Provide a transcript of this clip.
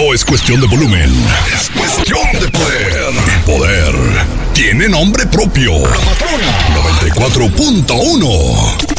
No es cuestión de volumen, es cuestión de poder. Y poder tiene nombre propio. La Patrona 94.1.